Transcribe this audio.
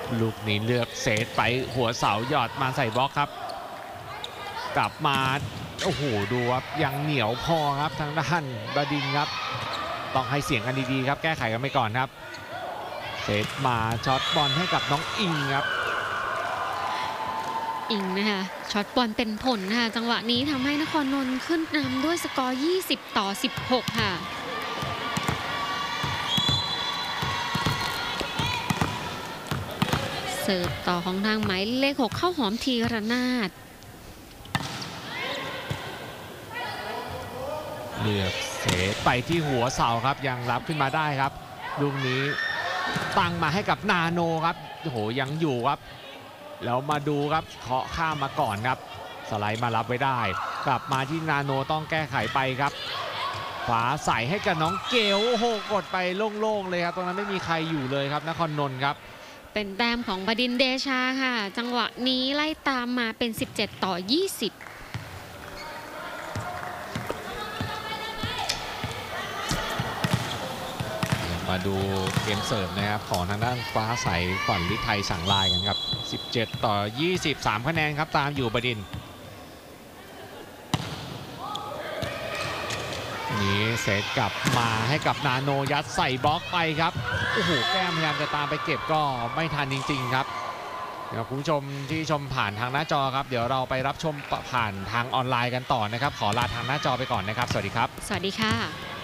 ลูกนี้เลือกเซตไปหัวเสาหยอดมาใส่บล็อกครับกลับมาโอ้โหดูครับยังเหนียวพอครับทางด้านบดินทร์ครับต้องให้เสียงกันดีๆครับแก้ไขกันไปก่อนครับเซตมาช็อตบอลให้กับน้องอิงครับอิงนะคะช็อตบอลเป็นผลค่ะจังหวะนี้ทำให้นครนนท์ขึ้นนำด้วยสกอร์20-16ค่ะเสิร์ฟต่อของทางหมายเลข 6เข้าหอมทีระนาดเลือกเซตไปที่หัวเสาครับยังรับขึ้นมาได้ครับลูกนี้ตั้งมาให้กับนาโนครับโอ้โหยังอยู่ครับแล้วมาดูครับเคาะข้ามมาก่อนครับสไลด์มารับไว้ได้กลับมาที่นาโนต้องแก้ไขไปครับขวาใส่ให้กับน้องเกลโอ้โหกดไปโล่งๆเลยครับตรงนั้นไม่มีใครอยู่เลยครับนครนนท์ครับเป็นแต้มของบดินทร์เดชาค่ะจังหวะนี้ไล่ตามมาเป็น17-20 มาดูเกมเสิร์ฟนะครับของทางด้านฟ้าใสขวัญฤทัยสั่งลายกันครับ17-23คะแนนครับตามอยู่บดินทร์นี่เซตกลับมาให้กับนาโนยัดใส่บล็อกไปครับโอ้โหแก้มพยายามจะตามไปเก็บก็ไม่ทันจริงๆครับเดี๋ยวคุณผู้ชมที่ชมผ่านทางหน้าจอครับเดี๋ยวเราไปรับชมผ่านทางออนไลน์กันต่อนะครับขอลาทางหน้าจอไปก่อนนะครับสวัสดีครับสวัสดีค่ะ